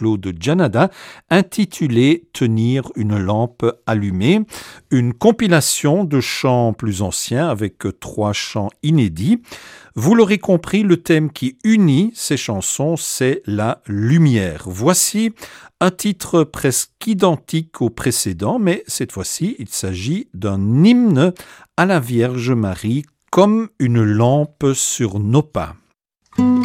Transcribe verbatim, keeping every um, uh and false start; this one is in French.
Claude Janada, intitulée « Tenir une lampe allumée », une compilation de chants plus anciens avec trois chants inédits. Vous l'aurez compris, le thème qui unit ces chansons, c'est la lumière. Voici un titre presque identique au précédent, mais cette fois-ci, il s'agit d'un hymne à la Vierge Marie comme une lampe sur nos pas.